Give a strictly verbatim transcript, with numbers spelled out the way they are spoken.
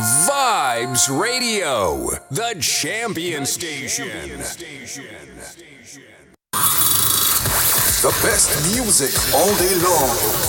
Vibes Radio, the champion station. The best music all day long.